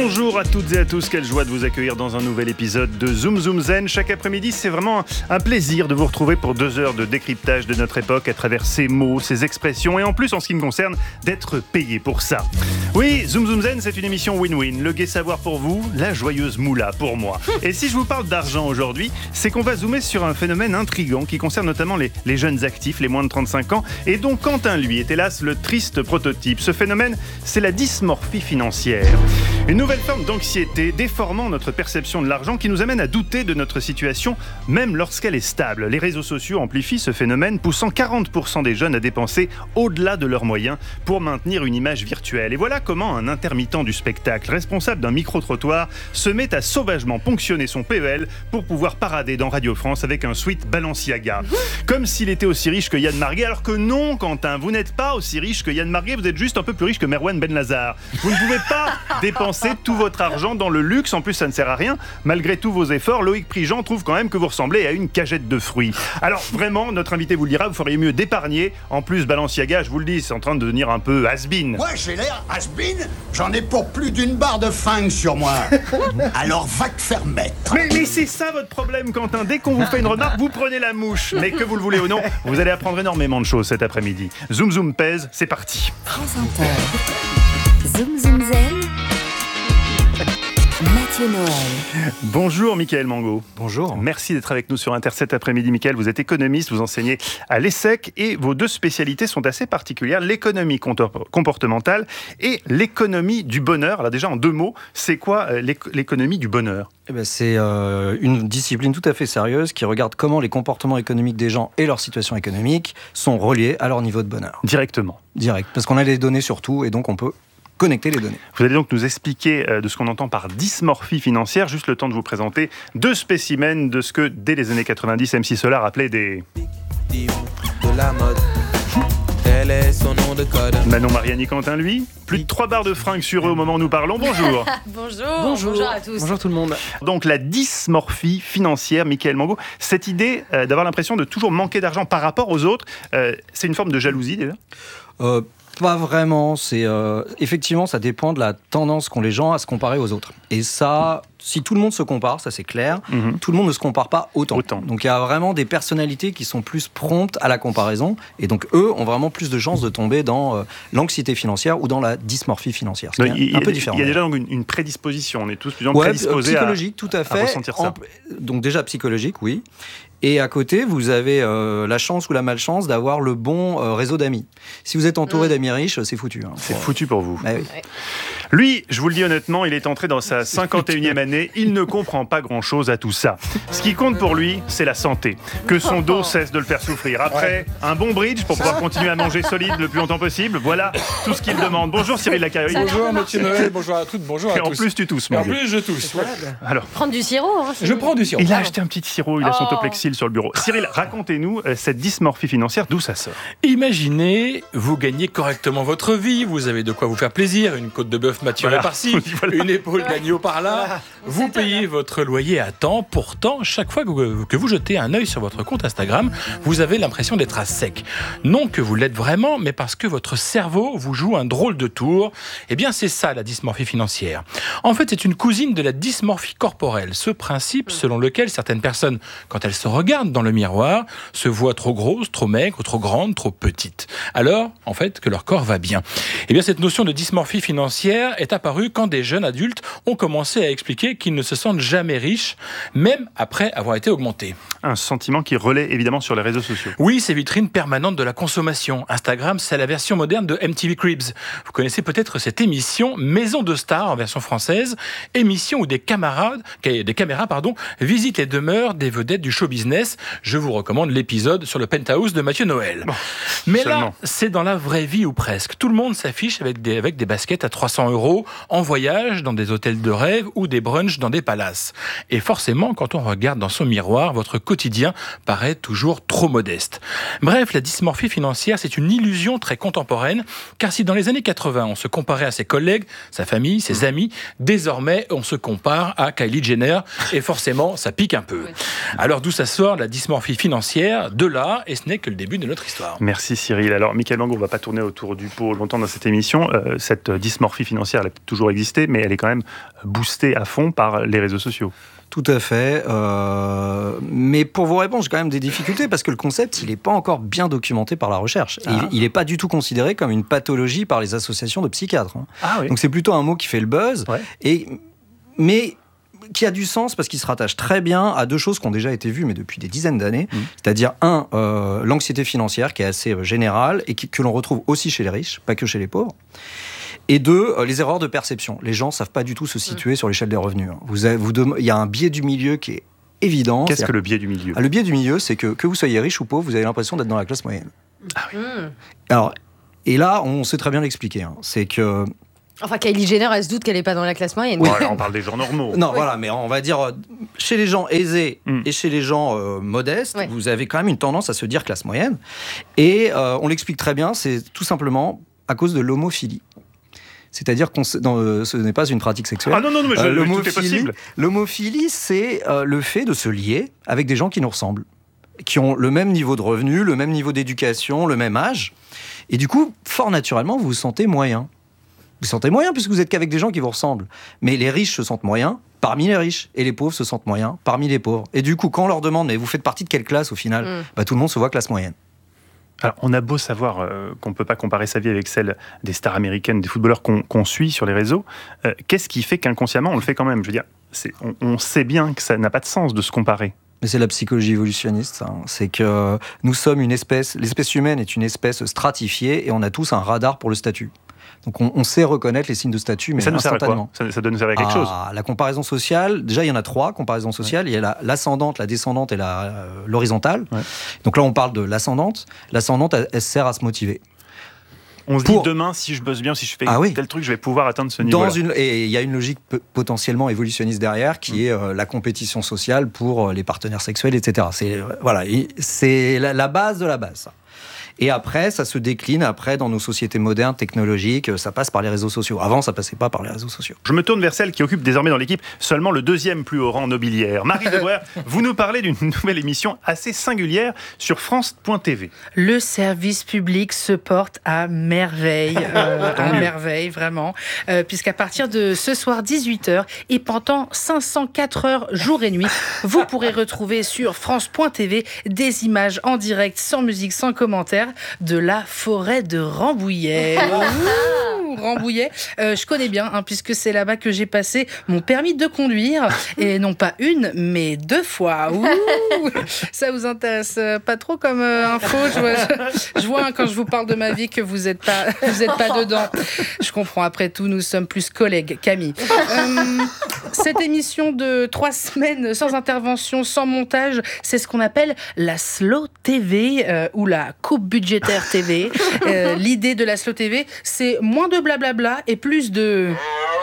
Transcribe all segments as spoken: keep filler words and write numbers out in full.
Bonjour à toutes et à tous, quelle joie de vous accueillir dans un nouvel épisode de Zoom Zoom Zen. Chaque après-midi, c'est vraiment un plaisir de vous retrouver pour deux heures de décryptage de notre époque à travers ses mots, ses expressions et en plus, en ce qui me concerne, d'être payé pour ça. Oui, Zoom Zoom Zen, c'est une émission win-win. Le gai savoir pour vous, la joyeuse moula pour moi. Et si je vous parle d'argent aujourd'hui, c'est qu'on va zoomer sur un phénomène intriguant qui concerne notamment les, les jeunes actifs, les moins de trente-cinq ans, et dont Quentin, lui, est hélas le triste prototype. Ce phénomène, c'est la dysmorphie financière. Une nouvelle forme d'anxiété déformant notre perception de l'argent qui nous amène à douter de notre situation, même lorsqu'elle est stable. Les réseaux sociaux amplifient ce phénomène, poussant quarante pour cent des jeunes à dépenser au-delà de leurs moyens pour maintenir une image virtuelle. Et voilà comment un intermittent du spectacle, responsable d'un micro-trottoir, se met à sauvagement ponctionner son P E L pour pouvoir parader dans Radio France avec un sweat Balenciaga. Comme s'il était aussi riche que Yann Marguet, alors que non, Quentin, vous n'êtes pas aussi riche que Yann Marguet, vous êtes juste un peu plus riche que Merwan Benlazar. Vous ne pouvez pas dépenser tout votre argent dans le luxe, en plus ça ne sert à rien. Malgré tous vos efforts, Loïc Prigent trouve quand même que vous ressemblez à une cagette de fruits. Alors vraiment, notre invité vous le dira, vous feriez mieux d'épargner. En plus, Balenciaga, je vous le dis, c'est en train de devenir un peu has-been. Ouais, j'ai l'air has-been, j'en ai pour plus d'une barre de fringues sur moi. Alors va te faire mettre. Mais, mais c'est ça votre problème, Quentin. Dès qu'on vous fait une remarque, vous prenez la mouche. Mais que vous le voulez ou non, vous allez apprendre énormément de choses cet après-midi. Zoom Zoom pèse, c'est parti. France Inter. Zoom Zoom Zen. Mathieu Noël. Bonjour Mickaël Mango. Bonjour. Merci d'être avec nous sur Inter cet après-midi. Mickaël, vous êtes économiste, vous enseignez à l'ESSEC et vos deux spécialités sont assez particulières, l'économie comportementale et l'économie du bonheur. Alors déjà en deux mots, c'est quoi l'économie du bonheur ? Eh ben, c'est euh, une discipline tout à fait sérieuse qui regarde comment les comportements économiques des gens et leur situation économique sont reliés à leur niveau de bonheur. Directement. Direct, parce qu'on a les données sur tout et donc on peut connecter les données. Vous allez donc nous expliquer de ce qu'on entend par dysmorphie financière, juste le temps de vous présenter deux spécimens de ce que, dès les années quatre-vingt-dix, M C Solar appelait des... de la mode. Elle est son nom de code. Manon Mariani Quentin, lui, plus de trois barres de fringues sur eux au moment où nous parlons. Bonjour. Bonjour. Bonjour. Bonjour à tous. Bonjour tout le monde. Donc la dysmorphie financière, Mickaël Mango, cette idée euh, d'avoir l'impression de toujours manquer d'argent par rapport aux autres, euh, c'est une forme de jalousie déjà ? euh, Pas vraiment, c'est euh, effectivement ça dépend de la tendance qu'ont les gens à se comparer aux autres. Et ça, si tout le monde se compare, ça c'est clair, mm-hmm. tout le monde ne se compare pas autant. autant. Donc il y a vraiment des personnalités qui sont plus promptes à la comparaison, et donc eux ont vraiment plus de chances de tomber dans euh, l'anxiété financière ou dans la dysmorphie financière. C'est un, un peu différent. Il y a déjà donc une, une prédisposition, on est tous plus ou moins ouais, prédisposés psychologique, à, tout à fait. à ressentir ça. En, donc déjà psychologique, oui. Et à côté, vous avez euh, la chance ou la malchance d'avoir le bon euh, réseau d'amis. Si vous êtes entouré mmh. d'amis riches, c'est foutu. Hein, c'est pour... foutu pour vous. Ah, oui. Ouais. Lui, je vous le dis honnêtement, il est entré dans sa cinquante et unième année. Il ne comprend pas grand-chose à tout ça. Ce qui compte pour lui, c'est la santé. Que son dos cesse de le faire souffrir. Après, un bon bridge pour pouvoir continuer à manger solide le plus longtemps possible. Voilà tout ce qu'il demande. Bonjour Cyril Lacaille. Bonjour Mathieu Noël, bonjour à toutes, bonjour à et tous. En plus, tu tousses. En plus, je tousse. Ouais. Alors, prendre du sirop. Hein, je prends du sirop. Il a acheté un petit sirop, il a son oh. Toplexil sur le bureau. Cyril, racontez-nous euh, cette dysmorphie financière, d'où ça sort ? Imaginez, vous gagnez correctement votre vie, vous avez de quoi vous faire plaisir, une côte de bœuf maturée voilà. par-ci, voilà. une épaule d'agneau par-là, voilà. vous payez votre loyer à temps. Pourtant, chaque fois que vous, que vous jetez un œil sur votre compte Instagram, vous avez l'impression d'être à sec. Non que vous l'êtes vraiment, mais parce que votre cerveau vous joue un drôle de tour. Eh bien, c'est ça la dysmorphie financière. En fait, c'est une cousine de la dysmorphie corporelle. Ce principe selon lequel certaines personnes, quand elles se regardent dans le miroir, se voient trop grosses, trop maigres, trop grandes, trop petites. Alors, en fait, que leur corps va bien. Eh bien, cette notion de dysmorphie financière est apparue quand des jeunes adultes ont commencé à expliquer qu'ils ne se sentent jamais riches, même après avoir été augmentés. Un sentiment qui relaie évidemment sur les réseaux sociaux. Oui, ces vitrines permanentes de la consommation. Instagram, c'est la version moderne de M T V Cribs. Vous connaissez peut-être cette émission Maison de Stars en version française, émission où des camarades, des caméras pardon, visitent les demeures des vedettes du show business. Je vous recommande l'épisode sur le penthouse de Mathieu Noël. Bon, Mais seulement. Là, c'est dans la vraie vie ou presque. Tout le monde s'affiche avec des, avec des baskets à trois cents euros, en voyage, dans des hôtels de rêve ou des brunchs dans des palaces. Et forcément, quand on regarde dans son miroir, votre quotidien paraît toujours trop modeste. Bref, la dysmorphie financière, c'est une illusion très contemporaine, car si dans les années quatre-vingts, on se comparait à ses collègues, sa famille, ses amis, désormais, on se compare à Kylie Jenner, et forcément, ça pique un peu. Alors d'où ça sort ? soir, la dysmorphie financière, de là, et ce n'est que le début de notre histoire. Merci Cyril. Alors, Michael Lang, on ne va pas tourner autour du pot longtemps dans cette émission. Euh, cette dysmorphie financière, elle a toujours existé, mais elle est quand même boostée à fond par les réseaux sociaux. Tout à fait. Euh, mais pour vous répondre, j'ai quand même des difficultés parce que le concept, il n'est pas encore bien documenté par la recherche. Ah. Il n'est pas du tout considéré comme une pathologie par les associations de psychiatres. Hein. Ah, oui. Donc c'est plutôt un mot qui fait le buzz. Ouais. Et, mais qui a du sens parce qu'il se rattache très bien à deux choses qui ont déjà été vues, mais depuis des dizaines d'années. Mmh. C'est-à-dire, un, euh, l'anxiété financière qui est assez euh, générale et qui, que l'on retrouve aussi chez les riches, pas que chez les pauvres. Et deux, les erreurs de perception. Les gens ne savent pas du tout se situer mmh. sur l'échelle des revenus. Vous avez, vous dem- il y a un biais du milieu qui est évident. Qu'est-ce que le biais du milieu ? Le biais du milieu, c'est que que vous soyez riche ou pauvre, vous avez l'impression d'être dans la classe moyenne. Ah oui. Mmh. Alors, et là, on sait très bien l'expliquer. Hein. C'est que... Enfin, Kylie Jenner, elle se doute qu'elle n'est pas dans la classe moyenne. Oui. Bon, là, on parle des gens normaux. Non, oui. Voilà, mais on va dire, chez les gens aisés mmh. et chez les gens euh, modestes, oui. vous avez quand même une tendance à se dire classe moyenne. Et euh, on l'explique très bien, c'est tout simplement à cause de l'homophilie. C'est-à-dire que euh, ce n'est pas une pratique sexuelle. Ah non, non, non mais je, euh, l'homophilie, tout est possible. L'homophilie, c'est euh, le fait de se lier avec des gens qui nous ressemblent, qui ont le même niveau de revenus, le même niveau d'éducation, le même âge. Et du coup, fort naturellement, vous vous sentez moyen. Vous vous sentez moyen puisque vous êtes qu'avec des gens qui vous ressemblent. Mais les riches se sentent moyens parmi les riches, et les pauvres se sentent moyens parmi les pauvres. Et du coup, quand on leur demande, mais vous faites partie de quelle classe au final ? mm. bah, Tout le monde se voit classe moyenne. Alors, on a beau savoir euh, qu'on ne peut pas comparer sa vie avec celle des stars américaines, des footballeurs qu'on, qu'on suit sur les réseaux. Euh, qu'est-ce qui fait qu'inconsciemment, on le fait quand même ? Je veux dire, c'est, on, on sait bien que ça n'a pas de sens de se comparer. Mais c'est la psychologie évolutionniste, ça. C'est que nous sommes une espèce... L'espèce humaine est une espèce stratifiée et on a tous un radar pour le statut. Donc on, on sait reconnaître les signes de statut, mais, mais ça nous instantanément. Sert à quoi ? Ça, ça doit nous servir à quelque ah, chose. La comparaison sociale, déjà il y en a trois comparaisons sociales. Ouais. Il y a la, l'ascendante, la descendante et la, euh, l'horizontale. Ouais. Donc là on parle de l'ascendante. L'ascendante, elle, elle sert à se motiver. On se Pour... dit demain, si je bosse bien, si je fais ah oui. tel truc, je vais pouvoir atteindre ce niveau-là. Dans une... Et il y a une logique p- potentiellement évolutionniste derrière, qui mmh. est euh, la compétition sociale pour euh, les partenaires sexuels, et cetera. C'est, euh, voilà, c'est la, la base de la base, ça. Et après, ça se décline après dans nos sociétés modernes, technologiques, ça passe par les réseaux sociaux. Avant, ça passait pas par les réseaux sociaux. Je me tourne vers celle qui occupe désormais dans l'équipe seulement le deuxième plus haut rang nobiliaire. Marie Debreuer, vous nous parlez d'une nouvelle émission assez singulière sur France point T V. Le service public se porte à merveille, euh, à merveille, vraiment. Euh, puisqu'à partir de ce soir dix-huit heures et pendant cinq cent quatre heures jour et nuit, vous pourrez retrouver sur France point T V des images en direct, sans musique, sans commentaire, de la forêt de Rambouillet. Ouh, Rambouillet, euh, je connais bien, hein, puisque c'est là-bas que j'ai passé mon permis de conduire, et non pas une, mais deux fois. Ouh, ça vous intéresse pas trop comme euh, info ? Je vois, je, je vois hein, quand je vous parle de ma vie que vous n'êtes pas, vous êtes pas dedans. Je comprends, après tout, nous sommes plus collègues, Camille. Euh, cette émission de trois semaines sans intervention, sans montage, c'est ce qu'on appelle la Slow T V euh, ou la coupe budgétaire T V. Euh, l'idée de la Slow T V, c'est moins de blablabla et plus de...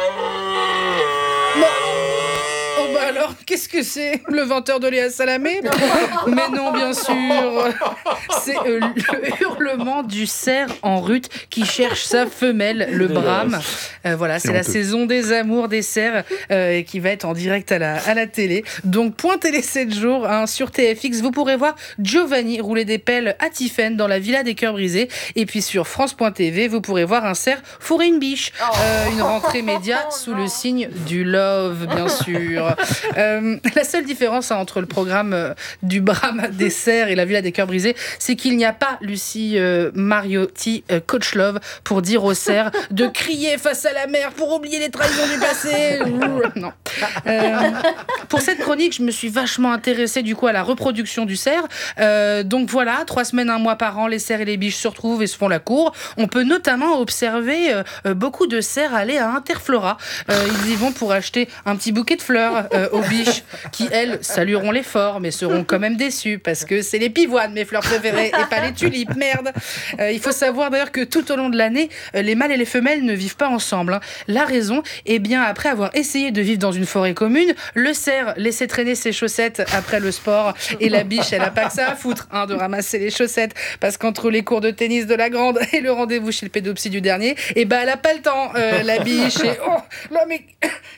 Bon. Oh bah alors, qu'est-ce que c'est ? Le vingt heures de Léa Salamé ? Mais non, bien sûr. C'est euh, le hurlement du cerf en rut qui cherche sa femelle, le brame. Euh, voilà, c'est, c'est la saison des amours des cerfs euh, qui va être en direct à la, à la télé. Donc, point télé sept jours hein, sur T F X, vous pourrez voir Giovanni rouler des pelles à Tiphaine dans la Villa des Cœurs Brisés. Et puis sur France point T V, vous pourrez voir un cerf fourrer une biche. Euh, une rentrée média sous le signe du love, bien sûr. Euh, la seule différence hein, entre le programme euh, du Brame des cerfs et la Villa des Cœurs Brisés, c'est qu'il n'y a pas Lucie euh, Mariotti, euh, coach love, pour dire aux cerfs de crier face à la mer pour oublier les trahisons du passé. Non. Euh, pour cette chronique, je me suis vachement intéressée du coup à la reproduction du cerf. Euh, donc voilà, trois semaines, un mois par an, les cerfs et les biches se retrouvent et se font la cour. On peut notamment observer euh, beaucoup de cerfs aller à Interflora. Euh, ils y vont pour acheter un petit bouquet de fleurs euh, aux biches qui, elles, salueront l'effort, mais seront quand même déçues parce que c'est les pivoines, mes fleurs préférées, et pas les tulipes, merde. Euh, il faut savoir d'ailleurs que tout au long de l'année, euh, les mâles et les femelles ne vivent pas ensemble. Hein. La raison, eh bien, après avoir essayé de vivre dans une forêt commune, le cerf laissait traîner ses chaussettes après le sport, et la biche, elle a pas que ça à foutre hein, de ramasser les chaussettes, parce qu'entre les cours de tennis de la grande et le rendez-vous chez le pédopsie du dernier, eh ben, elle a pas le temps, euh, la biche, et oh, là, mais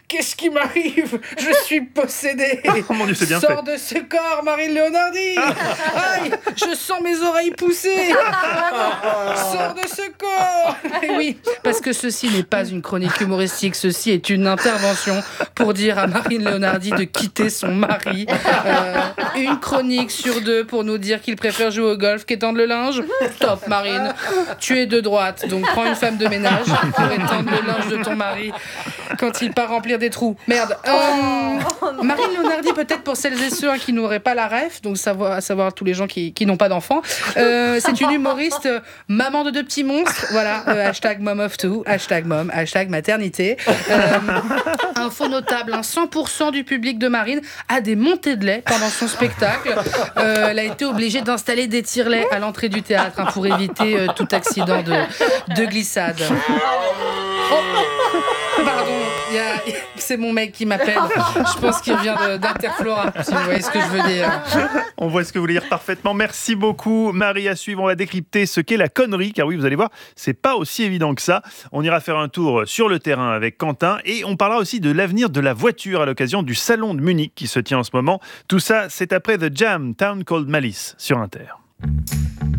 qu'est-ce qui m'arrive? Je suis possédée. Oh mon Dieu, c'est bien Sors fait. de ce corps, Marine Leonardi. Aïe, je sens mes oreilles pousser. Sors de ce corps. Et oui, parce que ceci n'est pas une chronique humoristique, ceci est une intervention pour dire à Marine Leonardi de quitter son mari. Euh, une chronique sur deux pour nous dire qu'il préfère jouer au golf qu'étendre le linge. Top, Marine. Tu es de droite, donc prends une femme de ménage pour étendre le linge de ton mari quand il part remplir des trous. Merde. Euh, Marine Leonardi, peut-être pour celles et ceux hein, qui n'auraient pas la ref, donc savoir, à savoir tous les gens qui, qui n'ont pas d'enfants. Euh, c'est une humoriste, euh, maman de deux petits monstres. Voilà, euh, hashtag mom of two, hashtag mom, hashtag maternité. Euh, info notable, hein, cent pour cent du public de Marine a des montées de lait pendant son spectacle. Euh, elle a été obligée d'installer des tire-laits à l'entrée du théâtre hein, pour éviter euh, tout accident de, de glissade. Oh, pardon, y a, c'est mon mec qui m'appelle. Je pense qu'il vient de, d'Interflora, si vous voyez ce que je veux dire. On voit ce que vous voulez dire parfaitement. Merci beaucoup, Marie. À suivre, on va décrypter ce qu'est la connerie, car oui, vous allez voir, c'est pas aussi évident que ça. On ira faire un tour sur le terrain avec Quentin et on parlera aussi de l'avenir de la voiture à l'occasion du salon de Munich qui se tient en ce moment. Tout ça, c'est après The Jam, Town Called Malice sur Inter.